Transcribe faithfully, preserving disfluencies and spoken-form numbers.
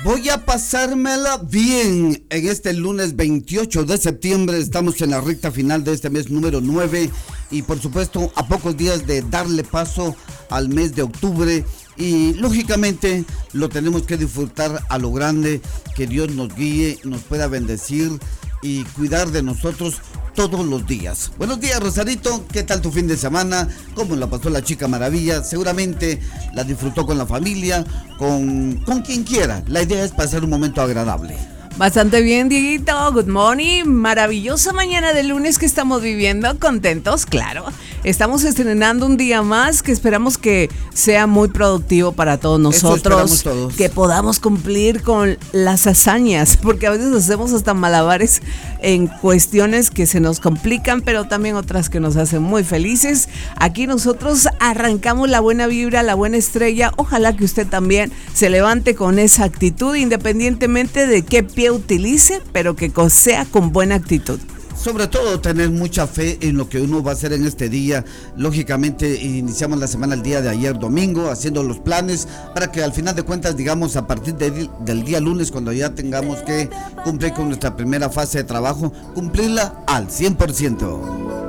Voy a pasármela bien en este lunes veintiocho de septiembre. Estamos en la recta final de este mes número nueve y por supuesto a pocos días de darle paso al mes de octubre, y lógicamente lo tenemos que disfrutar a lo grande. Que Dios nos guíe, nos pueda bendecir y cuidar de nosotros todos los días. Buenos días, Rosarito, ¿qué tal tu fin de semana? ¿Cómo la pasó la chica maravilla? Seguramente la disfrutó con la familia, con, con quien quiera. La idea es pasar un momento agradable. Bastante bien, Dieguito, good morning, maravillosa mañana de lunes que estamos viviendo, contentos, claro. Estamos estrenando un día más que esperamos que sea muy productivo para todos nosotros, todos. Que podamos cumplir con las hazañas, porque a veces hacemos hasta malabares en cuestiones que se nos complican, pero también otras que nos hacen muy felices. Aquí nosotros arrancamos la buena vibra, la buena estrella. Ojalá que usted también se levante con esa actitud, independientemente de qué pie utilice, pero que sea con buena actitud. Sobre todo tener mucha fe en lo que uno va a hacer en este día. Lógicamente iniciamos la semana el día de ayer domingo haciendo los planes para que al final de cuentas, digamos, a partir de, del día lunes, cuando ya tengamos que cumplir con nuestra primera fase de trabajo, cumplirla al cien por ciento.